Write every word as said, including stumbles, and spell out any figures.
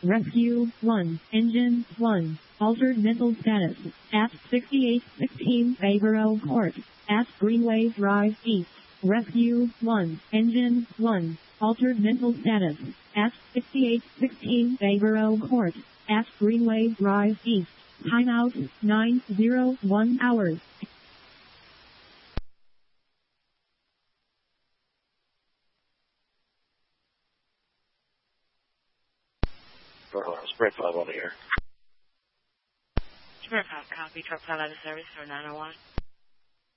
Rescue one. Engine one. Altered mental status. At sixty-eight sixteen Favoraux Court. At Greenway Drive East. Rescue one. Engine one. Altered mental status. At sixty-eight sixteen Favoraux Court. At Greenway Drive East. Timeout nine oh one hours. Spread five on the air. Spread five, copy. Truck five out of service for nine oh one.